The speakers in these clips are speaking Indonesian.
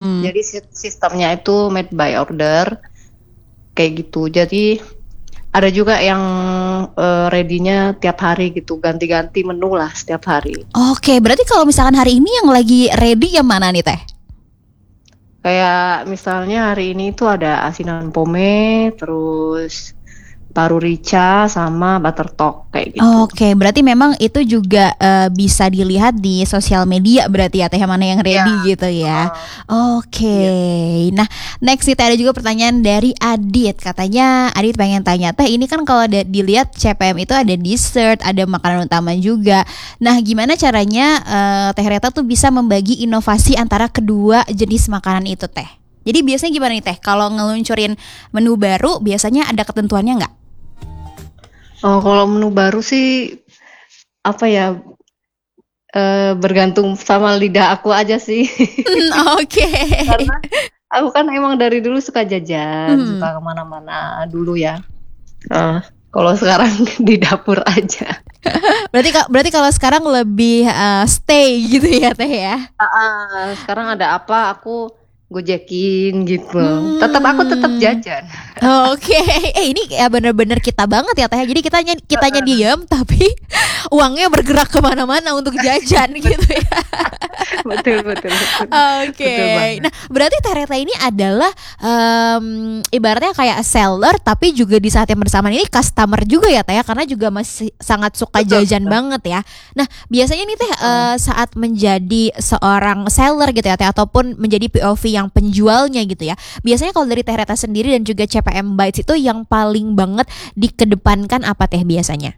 Jadi sistemnya itu made by order kayak gitu. Jadi ada juga yang ready-nya tiap hari gitu, ganti-ganti menu lah setiap hari. Oke, berarti kalau misalkan hari ini yang lagi ready yang mana nih Teh? Kayak misalnya hari ini tuh ada asinan pome, terus paru rica sama buttertalk kayak gitu. Oke, berarti memang itu juga bisa dilihat di sosial media berarti ya Teh, mana yang ready gitu ya. Oke. Nah, next nih Teh, ada juga pertanyaan dari Adit. Katanya Adit pengen tanya, Teh, ini kan kalau dilihat CPM itu ada dessert, ada makanan utama juga. Nah, gimana caranya Teh Reta tuh bisa membagi inovasi antara kedua jenis makanan itu Teh? Jadi biasanya gimana nih Teh? Kalau ngeluncurin menu baru biasanya ada ketentuannya nggak? Oh, kalau menu baru sih apa ya, bergantung sama lidah aku aja sih. Oke. Karena aku kan emang dari dulu suka jajan, suka kemana-mana dulu ya. Kalau sekarang di dapur aja. Berarti kalau sekarang lebih stay gitu ya Teh ya. Sekarang ada apa aku gojekin gitu. Aku tetap jajan. Oke. Ini ya bener-bener kita banget ya Teh. Jadi kitanya diam tapi uangnya bergerak kemana-mana untuk jajan gitu ya. Betul. Oke. Nah, berarti Teh Reta ini adalah ibaratnya kayak seller tapi juga di saat yang bersamaan ini customer juga ya Teh ya, karena juga masih sangat suka jajan banget ya. Nah, biasanya nih Teh saat menjadi seorang seller gitu ya Teh, ataupun menjadi POV yang penjualnya gitu ya. Biasanya kalau dari Teh Reta sendiri dan juga CPM Bites itu yang paling banget dikedepankan apa Teh biasanya?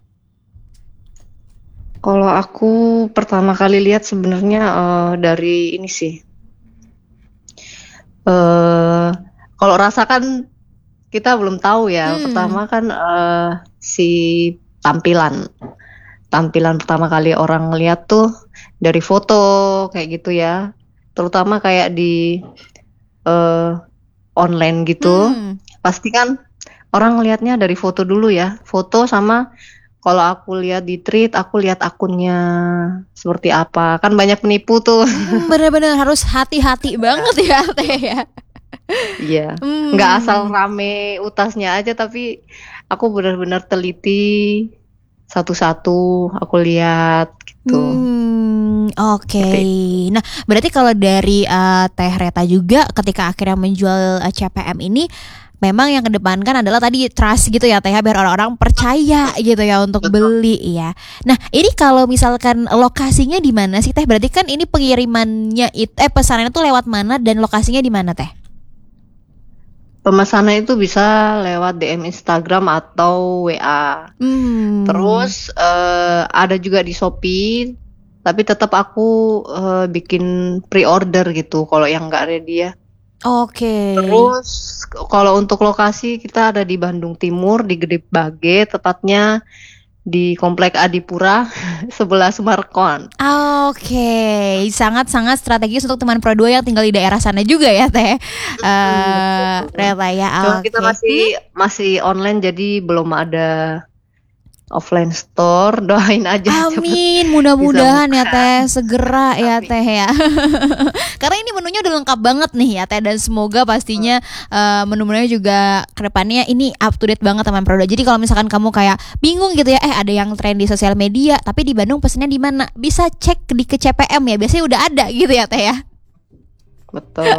Kalau aku pertama kali lihat sebenarnya dari ini sih. Kalau rasa kan kita belum tahu ya. Pertama kan si tampilan pertama kali orang lihat tuh dari foto kayak gitu ya. Terutama kayak di online gitu. Pasti kan orang lihatnya dari foto dulu ya. Foto sama kalau aku lihat di tweet, aku lihat akunnya seperti apa. Kan banyak penipu tuh. Bener-bener harus hati-hati banget ya Teh ya. Iya. Nggak asal rame utasnya aja, tapi aku benar-benar teliti satu-satu. Aku lihat gitu. Oke. Nah, berarti kalau dari Teh Reta juga ketika akhirnya menjual CPM ini, memang yang kedepankan adalah tadi trust gitu ya Teh, biar orang-orang percaya gitu ya untuk beli ya. Nah, ini kalau misalkan lokasinya di mana sih Teh? Berarti kan ini pengirimannya pesanannya tuh lewat mana dan lokasinya di mana Teh? Pemesanan itu bisa lewat DM Instagram atau WA. Terus ada juga di Shopee, tapi tetap aku bikin pre-order gitu kalau yang nggak ready ya. Oke. Terus kalau untuk lokasi kita ada di Bandung Timur, di Gede Bage, tepatnya di Komplek Adipura sebelah Sumarkon. Oke, sangat-sangat strategis untuk teman Pro 2 yang tinggal di daerah sana juga ya Teh. Reta ya. Cuma kita masih online, jadi belum ada offline store. Doain aja. Amin, mudah-mudahan ya Teh segera ya Teh ya. Karena ini menunya udah lengkap banget nih ya Teh, dan semoga pastinya menu-menunya juga kedepannya ini up to date banget teman Pro 2. Jadi kalau misalkan kamu kayak bingung gitu ya, ada yang tren di sosial media tapi di Bandung pesennya di mana? Bisa cek di ke CPM ya, biasanya udah ada gitu ya Teh ya. Betul.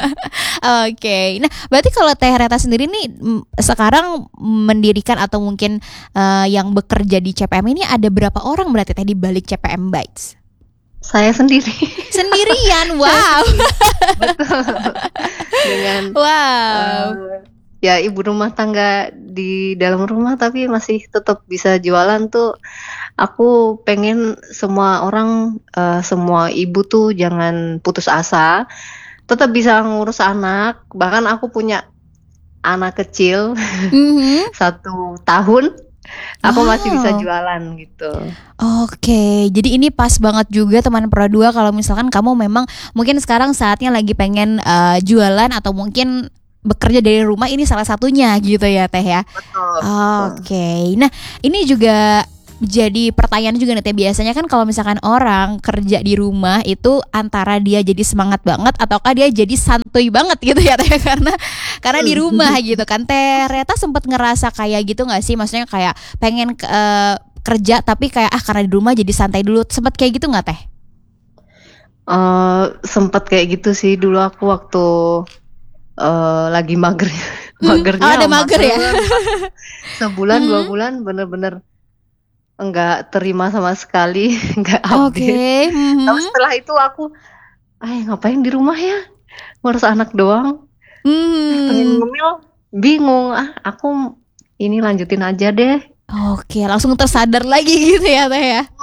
Oke. Nah, berarti kalau Teh Reta sendiri nih sekarang mendirikan atau mungkin yang bekerja di CPM ini ada berapa orang berarti Teh di balik CPM Bites? Saya sendiri. Sendirian. Wow. Betul. Dengan ya ibu rumah tangga di dalam rumah tapi masih tetap bisa jualan tuh. Aku pengen semua orang, semua ibu tuh jangan putus asa, tetap bisa ngurus anak. Bahkan aku punya anak kecil 1 tahun, aku masih bisa jualan gitu. Oke, jadi ini pas banget juga teman Pro 2 kalau misalkan kamu memang mungkin sekarang saatnya lagi pengen jualan atau mungkin bekerja dari rumah, ini salah satunya gitu ya Teh ya. Betul. Oke. Nah, ini juga jadi pertanyaan juga nih Teh, biasanya kan kalau misalkan orang kerja di rumah itu antara dia jadi semangat banget ataukah dia jadi santuy banget gitu ya Teh, karena di rumah gitu kan. Teh Reta sempat ngerasa kayak gitu nggak sih, maksudnya kayak pengen kerja tapi kayak karena di rumah jadi santai dulu, sempat kayak gitu nggak Teh? Sempat kayak gitu sih dulu aku waktu lagi magernya. Ada mager ya? Sebulan 2 bulan bener-bener enggak terima sama sekali, enggak update. Tapi setelah itu aku, ngapain di rumah ya, ngurus anak doang. Pengen ngemil, bingung. Aku ini lanjutin aja deh. Oke, langsung tersadar lagi gitu ya Teh ya.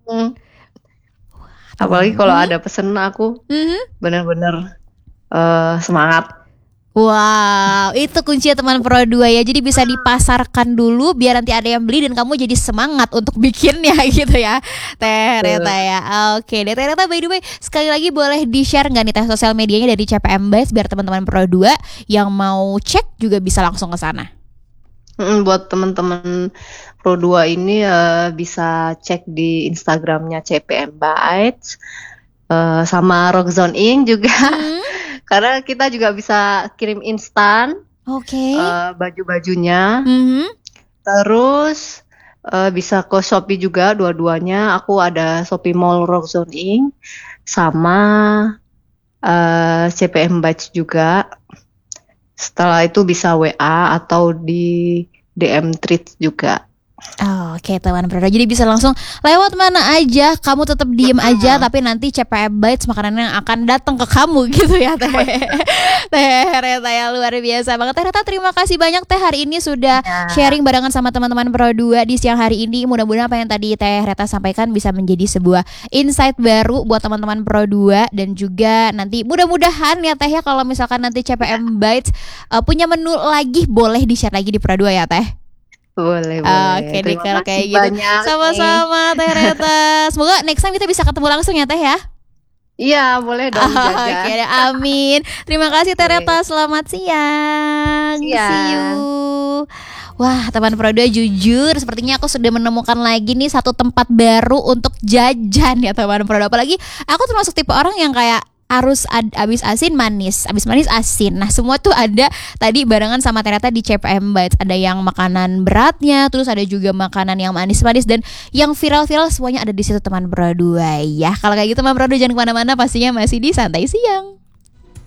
Apalagi kalau ada pesen aku bener-bener semangat. Wow, itu kuncinya teman Pro 2 ya. Jadi bisa dipasarkan dulu biar nanti ada yang beli dan kamu jadi semangat untuk bikinnya gitu ya, Teh Reta ya. Oke deh, Teh Reta, by the way, sekali lagi boleh di-share nggak nih Teh sosial medianya dari CPM Bytes biar teman-teman Pro 2 yang mau cek juga bisa langsung ke sana. Buat teman-teman Pro 2 ini bisa cek di Instagramnya CPM Bytes sama Rockzone Inc juga. Karena kita juga bisa kirim instan. Oke. Baju-bajunya. Terus bisa ke Shopee juga dua-duanya. Aku ada Shopee Mall Rockzone Inc sama CPM Bytes juga. Setelah itu bisa WA atau di DM Treats juga. Oke teman Pro 2, jadi bisa langsung lewat mana aja, kamu tetap diem aja tapi nanti CPM Bytes makanan yang akan datang ke kamu gitu ya Teh. Teh Reta ya, luar biasa banget Teh Reta, terima kasih banyak Teh hari ini sudah sharing barengan sama teman-teman Pro 2 di siang hari ini. Mudah-mudahan apa yang tadi Teh Reta sampaikan bisa menjadi sebuah insight baru buat teman-teman Pro 2 dan juga nanti mudah-mudahan ya Teh ya, kalau misalkan nanti CPM Bytes punya menu lagi boleh di-share lagi di Pro 2 ya Teh. Boleh. Oke deh kalau kayak gitu. Sama-sama Teh Reta. Semoga next time kita bisa ketemu langsung ya Teh ya. Iya boleh dong. Oke, amin. Terima kasih Teh Reta. Selamat siang. See you. Wah teman Pro 2, jujur sepertinya aku sudah menemukan lagi nih satu tempat baru untuk jajan ya teman Pro 2. Apalagi aku termasuk tipe orang yang kayak harus abis asin manis, abis manis asin. Nah semua tuh ada tadi barengan sama ternyata di CPM Bytes. Ada yang makanan beratnya, terus ada juga makanan yang manis-manis dan yang viral-viral, semuanya ada di situ teman Pro 2 ya. Kalau kayak gitu teman Pro 2 jangan kemana-mana, pastinya masih di Santai Siang.